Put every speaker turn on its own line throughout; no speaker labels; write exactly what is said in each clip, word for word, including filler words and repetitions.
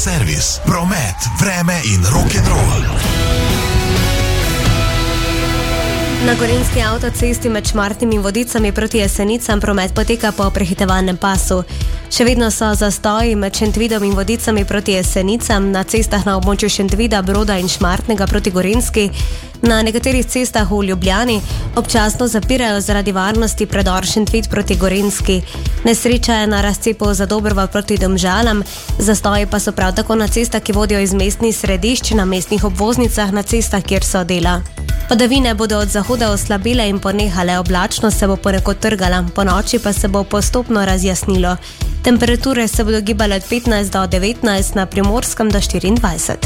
servis, promet, vreme in rock'n'roll.
Na gorenjski avtocesti med Šmartnim in Vodicami proti Jesenicam promet poteka po prehitevalnem pasu. Še vedno so zastoji med Šentvidom in Vodicami proti Jesenicam, na cestah na območju Šentvida, Broda in Šmartnega proti Gorenjski, na nekaterih cestah v Ljubljani občasno zapirajo zaradi varnosti predor Šentvid proti Gorenjski. Nesreča je na razcepu Zadobrva proti Domžalam, zastoji pa so prav tako na cestah, ki vodijo iz mestnih središč, na mestnih obvoznicah, na cestah, kjer so dela. Padavine bodo od zahoda oslabile in ponehale, oblačnost se bo ponekod trgala, po noči pa se bo postopno razjasnilo. Temperature se bodo gibale od petnajst do devetnajst, na Primorskem do štiriindvajset.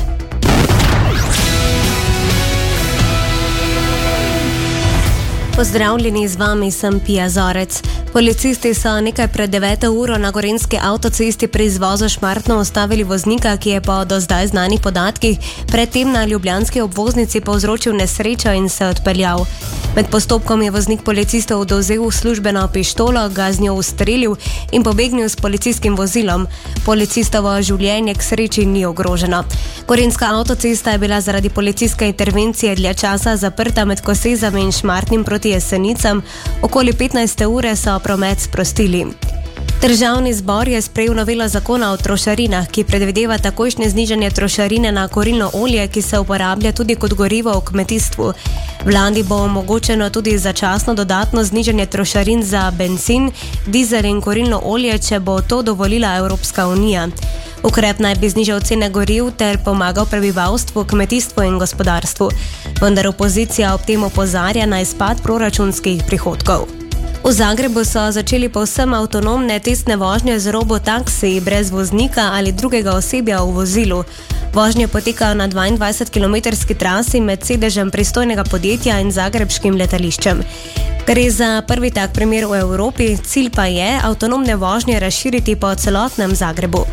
Pozdravljeni, z vami sem Pija Zorec. Policisti so nekaj pred deveto uro na gorenjski avtocesti pri izvozu Šmartno ustavili voznika, ki je po do zdaj znanih podatkih predtem na ljubljanski obvoznici povzročil nesrečo in se odpeljal. Med postopkom je voznik policistov odvzel službeno pištolo, ga z njo ustrelil in pobegnil s policijskim vozilom. Policistovo življenje k sreči ni ogroženo. Gorenjska avtocesta je bila zaradi policijske intervencije dlje časa zaprta med Kosezami in Šmartnim proti Jesenicam. Okoli petnajste ure so promet sprostili. Državni zbor je sprejel novelo zakona o trošarinah, ki predvideva takojšnje znižanje trošarine na kurilno olje, ki se uporablja tudi kot gorivo v kmetijstvu. Vladi bo omogočeno tudi začasno dodatno znižanje trošarin za bencin, dizel in kurilno olje, če bo to dovolila Evropska unija. Ukrep naj bi znižal cene goriv ter pomagal prebivalstvu, kmetijstvu in gospodarstvu. Vendar opozicija ob tem opozarja na izpad proračunskih prihodkov. V Zagrebu so začeli povsem avtonomne testne vožnje z robotaksiji brez voznika ali drugega osebja v vozilu. Vožnje potekajo na dvaindvajsetkilometrski trasi med sedežem pristojnega podjetja in zagrebškim letališčem. Gre za prvi tak primer v Evropi, cilj pa je avtonomne vožnje razširiti po celotnem Zagrebu.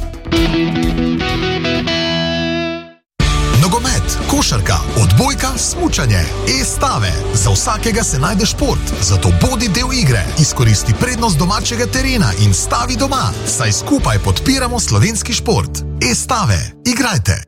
Nogomet, košarka, odbojka, smučanje, e-stave. Za vsakega se najde šport, zato bodi del igre. Izkoristi prednost domačega terena in stavi doma, saj skupaj podpiramo slovenski šport. E-stave, igrajte!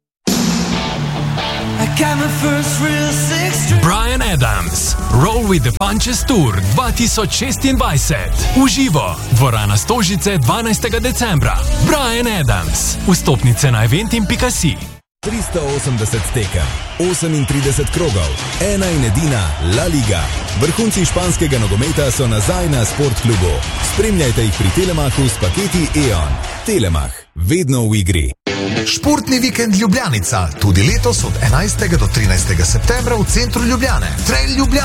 Bryan Adams, Roll with the Punches Tour dva tisoč šestindvajset. Uživo, dvorana Stožice dvanajstega decembra. Bryan Adams, vstopnice na eventim pika si.
tristo osemdeset tekem, osemintrideset krogov, ena in edina La Liga. Vrhunci španskega nogometa so nazaj na Sportklubu. Spremljajte jih pri Telemachu s paketi E O N. Telemach, vedno v igri.
Športni vikend Ljubljanica, tudi letos od enajstega do trinajstega septembra v centru Ljubljane. Trail Ljubljana.